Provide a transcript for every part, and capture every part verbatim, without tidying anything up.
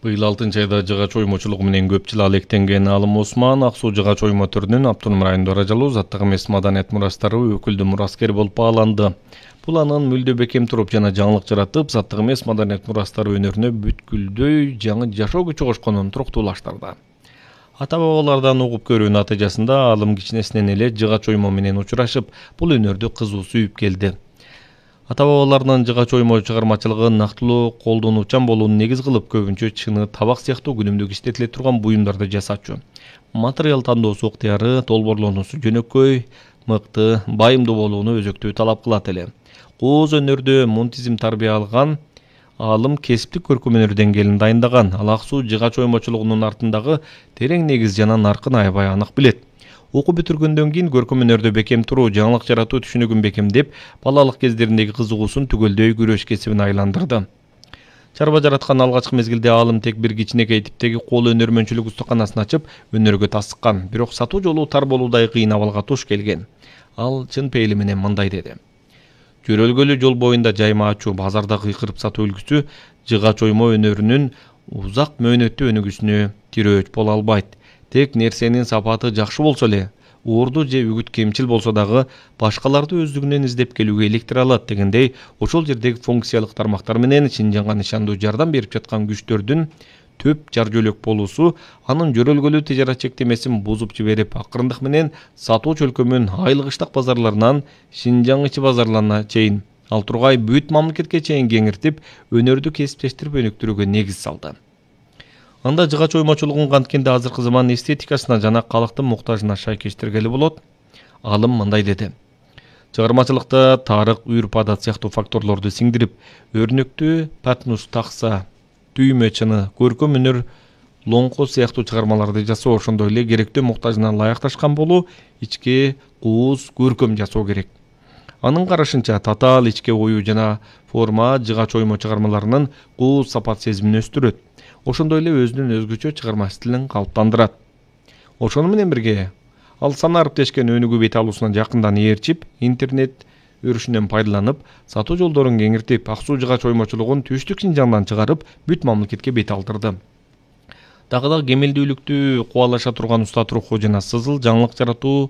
Быйыл алтынчы айда жыгач оймочулугу менен көп жыл алектенген Алым Осман ак суу жыгач оймо түрүнүн Автономдун райондо аралуу заттык эмес маданият мурастары өкүлдүү мураскер болуп бааланды. Бул анын мүлдө бекем туруп жана жаңылык жаратып, заттык эмес маданият мурастары өнөрүнө бүткүлдөй жаңы жашоо күчү кошконун туруктуулаштырды. Ата-бабалардан угуп көрүү натыйжасында Алым кичинесинен эле жыгач оймо менен учурашып, бул өнөрдү кызуу сүйүп келди. Ата-бабаларынын жыгач оймо чыгармачылыгын нактылуу колдонуучан болууну негиз кылып, көбүнчө чыны, табак сыяктуу күнүмдүк иштетиле турган буюмдарды жасачу. Материал тандоосу ыктыяры, долбоорлонуусу жөнөкөй, мыкты, байымдуу болууну өзөктүү талап кылат эле. Кооз өнөрдө мунтизм тарбия алган Алым кесиптик көркөм өнөр деңгээлин дайындаган. Ал ак суу жыгач оймочулугунун артындагы терең негиз жана наркын аябай анык билет. Окуу бүтүргөндөн кийин көркөм өнөрдө бекем туруу, жаңылык жаратуу түшүнүгүн бекемдеп, балалык кездериндеги кызыгуусун түгөлдөй күрөш кесибине айландырды. Чарба жараткан алгачкы мезгилде Алым тек бир кичинекей типтеги кол өнөрмөнчүлүк устуканасын ачып, өнөргө тасыккан. Бирок сатуу жолу тар болуудай кыйын абалга туш келген. Ал чын пейили менен мындай деди: Жөрөлгөлүү жол боюнда жайма ачуу, базарда кыйкырып сатуу үлгүсү жыгач оймо өнөрүнүн узак мөөнөттүү өнүгүүсүнө тирөөч боло албайт. Тек нерсенин сапаты жакшы болсо эле, уурду же үгүт кемчил болсо дагы башкаларды өздүгүнөн издеп келүүгө иликтире алат дегендей, ошол жердеги функциялык тармактар менен Шинжаңга нышандуу жардам берип жаткан күчтөрдүн төп жар жөлөк болуусу анын жөрөлгөлүү тижарат чектемесин бузуп жиберип, акырындык менен сатуу чөлкөмүн Айыл кыштак базарларынан Шинжаң ичи базарларына чейин, ал тургай бүт мамлекетке чейин кеңиртип, өнөрдү кесиптештирип өнүктүрүүгө негиз салды. Анда жыгач оймочулугун канткенде азыркы заман эстетикасына жана калктын муктажына шайкештиргели болот. Алым мындай деди: чыгармачылыкта тарых, үйрүп-адат сыяктуу факторлорду сиңдирип, өрнөктүү патнус такса, түймө чыны, көркөм өнөр лоңко сыяктуу чыгармаларды жасоо, ошондой эле керектөө муктажына ылайыкташкан болуу, ичке кууз, көркөм жасоо керек. Анын карашынча, татаал ичке ою жана форма жыгач оймо чыгармаларынын кууз сапат сезимин өстүрөт. Ошондой эле өзүнүн өзгөчө чыгарма стилин калыптандырат. Ошону менен бирге, ал сана ариптешкен өнүгүү бет алуусунан жакындан ээрчип, интернет өрүшүнөн пайдаланып, сатуу жолдорун кеңиртип, ак суу жыгач оймочулугун түштүк Шинжаңдан чыгарып, бүт мамлекетке бет алдырды. Дагы да кемелдүүлүктү кубалаша турган устат руху жана сызыл жаңылык жаратуу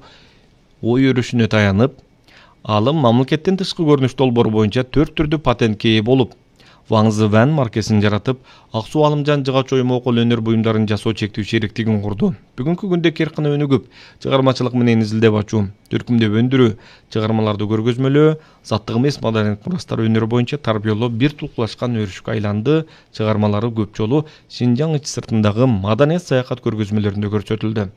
ой өрүшүнө таянып, Алым мамлекеттин тышкы көрүнүш долбоору боюнча төрт түрдүү патентке ээ болуп, Ваңзы Ван маркесин жаратып, ак суу Алымжан жыгач оймо кол өнөр буюмдарын жасоо чектүү шериктигин курду. Бүгүнкү күндө керкина өнүгүп, чыгармачылык менен изилдеп ачуу, төркүмдөп өндүрүү, чыгармаларды көргөзмөлөө, заттык эмес маданият мурастары өнөрү боюнча тарбиялоо бир тулкулашкан өрүшкө айланды. Чыгармалары көп жолу Шинжаң ич сыртындагы маданият саякат көргөзмөлөрүндө көрсөтүлдү.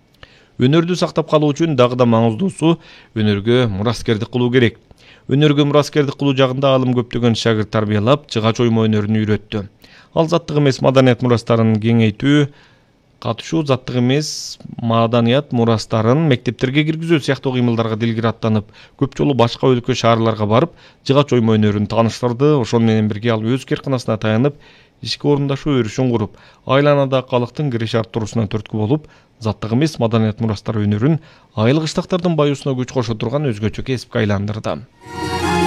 Өнөрдү сактап калуу үчүн дагы да маңыздуусу өнөргө мураскердик кылуу керек. Өнөргө мураскердик кылуу жагында Алым көптөгөн шагырт тарбиялап, жыгач оймо өнөрүн үйрөттү. Ал заттык эмес маданият мурастарын кеңейтүү, катышуу заттык эмес маданият мурастарын мектептерге киргизүү сыяктуу кыймылдарга дилгири аттанып, көп жолу башка өлкө шаарларга барып, жыгач оймо өнөрүн тааныштырды. Ошону менен бирге ал өз керкинасына таянып, ишке орундашуу өрүшүн куруп, айланада калктын киреше арттыруусуна түрткү болуп, заттык эмес маданият мурастары өнөрүн айыл кыштактардын баюусуна күч кошо турган өзгөчө кесипке айландырды.